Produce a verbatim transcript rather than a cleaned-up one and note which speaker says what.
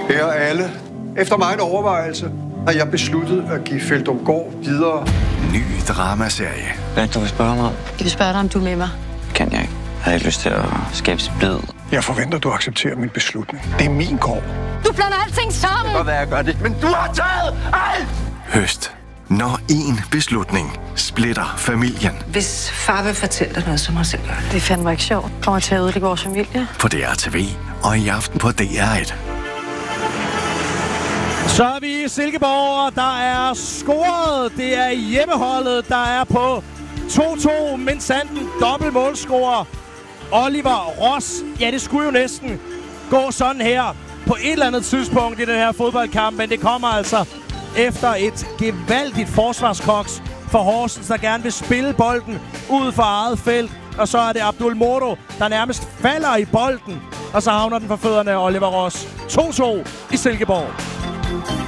Speaker 1: Her alle. Efter meget overvejelse har jeg besluttet at give Feldumgaard videre.
Speaker 2: Ny dramaserie.
Speaker 3: Hvad du vil spørge mig?
Speaker 4: Jeg vil spørge dig, om du er med mig.
Speaker 3: Kan jeg ikke. Jeg har ikke lyst til at skabe splid.
Speaker 1: Jeg forventer, du accepterer min beslutning. Det er min gård.
Speaker 4: Du blander alting sammen!
Speaker 3: Det kan godt være, jeg gør det, men du har taget alt!
Speaker 2: Høst. Når én beslutning splitter familien.
Speaker 5: Hvis far vil fortælle dig noget, så må jeg selv gøre det.
Speaker 4: Det er fandme ikke sjovt. Kommer til at ødelægge vores familie.
Speaker 2: På D R T V og i aften på D R et.
Speaker 6: Så er vi i Silkeborg, og der er scoret. Det er hjemmeholdet, der er på to to. Men Sanden dobbelt målscorer. Oliver Ross. Ja, det skulle jo næsten gå sådan her på et eller andet tidspunkt i den her fodboldkamp. Men det kommer altså efter et gevaldigt forsvarskoks for Horsens, der gerne vil spille bolden ud for eget felt. Og så er det Abdul Moro, der nærmest falder i bolden. Og så havner den for fødderne af Oliver Ross. to to i Silkeborg.